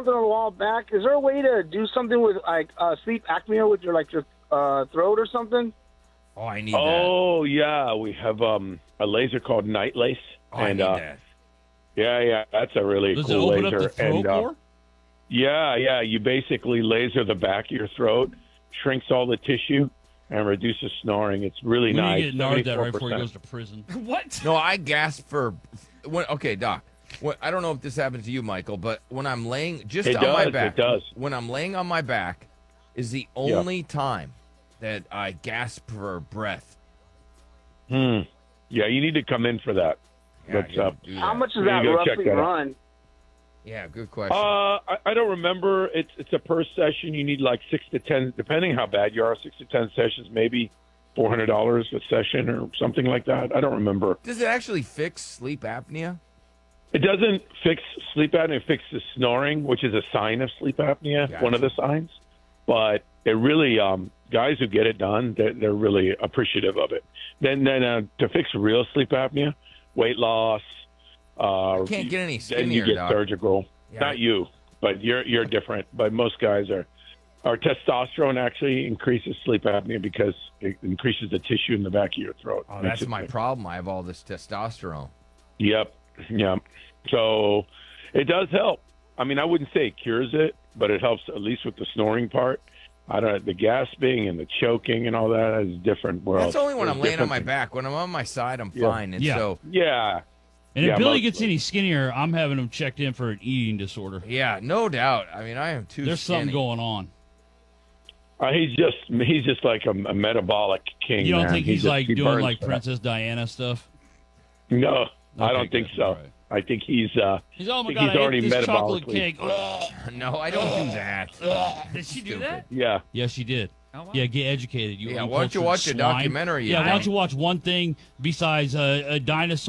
something a while back. Is there a way to do something with like sleep apnea with your throat or something? Oh, I need that. Oh, yeah. We have a laser called Night Lace. Oh, I need that. Yeah, that's a really Does cool it open laser. up the throat more? Yeah. You basically laser the back of your throat, shrinks all the tissue, and reduces snoring. It's really We nice. need to get Nard that right before he 74%. goes to prison. What? No, I gasp for. Okay, Doc. I don't know if this happens to you, Michael, but when I'm laying my back, It does. when I'm laying on my back, is the only time that I gasp for breath. Yeah, you need to come in for that. Yeah, What's up? How much does You that go check roughly that out. run? Yeah, good question. I don't remember. It's a per session. You need like 6 to 10, depending how bad you are. 6 to 10 sessions, maybe $400 a session or something like that. I don't remember. Does it actually fix sleep apnea? It doesn't fix sleep apnea. It fixes snoring, which is a sign of sleep apnea, Gotcha. one of the signs. But it really, guys who get it done, they're really appreciative of it. Then to fix real sleep apnea, weight loss. I can't get any Then you skinnier, get Doc. surgical. Yeah. Not you, but you're different. But most guys are. Our testosterone actually increases sleep apnea because it increases the tissue in the back of your throat. Oh, Makes that's it my thick. problem. I have all this testosterone. Yep. So it does help. I mean, I wouldn't say it cures it, but it helps at least with the snoring part. I don't. The gasping and the choking and all that is different. That's only when There's I'm laying on different my things. back. When I'm on my side, I'm Yeah. fine. And Yeah. so, Yeah. And Yeah, if Billy mostly. gets any skinnier, I'm having him checked in for an eating disorder. yeah, no doubt. I mean, I am too There's skinny. something going on. He's just like a metabolic king. You don't man. think he's just- like he doing burns like for that. Princess Diana stuff? No, I Okay, don't think good. so. All right. I think he's. He's oh my think god, he's I already ate this chocolate metabolically- cake. Ugh. No, I don't do that. Did she do Stupid. that? Yeah. Yes, she did. Oh, wow. Yeah, get educated. Yeah, why don't you watch the cultured swine. documentary? Yeah, why Guy? don't you watch one thing besides a dinosaur?